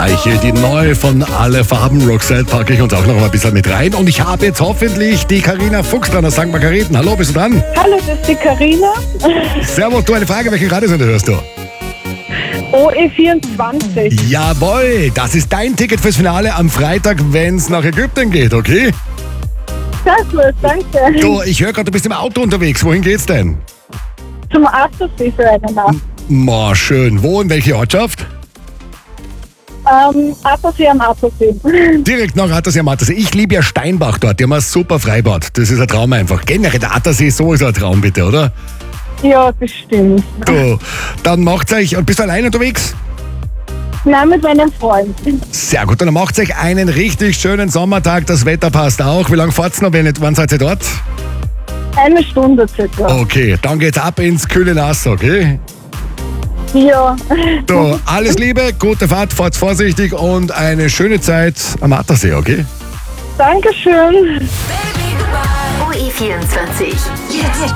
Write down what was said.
Gleich hier die neue von Alle Farben Roxette packe ich uns auch noch mal ein bisschen mit rein. Und ich habe jetzt hoffentlich die Carina Fuchs dran aus St. Margareten. Hallo, bist du dran? Hallo, das ist die Carina. Servus, du, eine Frage, welchen Radiosender hörst du? OE24. Jawohl, das ist dein Ticket fürs Finale am Freitag, wenn es nach Ägypten geht, okay? Sehr gut, danke. Du, ich höre gerade, du bist im Auto unterwegs. Wohin geht's denn? Zum Attersee für eine Nacht. Ma, schön. Wo, in welche Ortschaft? Attersee am Attersee. Direkt nach Attersee am Attersee. Ich liebe ja Steinbach dort. Die haben ein super Freibad. Das ist ein Traum einfach. Generell, der Attersee ist sowieso ein Traum, bitte, oder? Ja, bestimmt. Du, dann macht's euch. Und bist du allein unterwegs? Nein, mit meinem Freund. Sehr gut, dann macht's euch einen richtig schönen Sommertag. Das Wetter passt auch. Wie lange fahrt's noch? Wann seid ihr dort? Eine Stunde circa. Okay, dann geht's ab ins kühle Nass, okay? Ja. Du, alles Liebe, gute Fahrt, fahrt vorsichtig und eine schöne Zeit am Attersee, okay? Dankeschön. OE24. Jetzt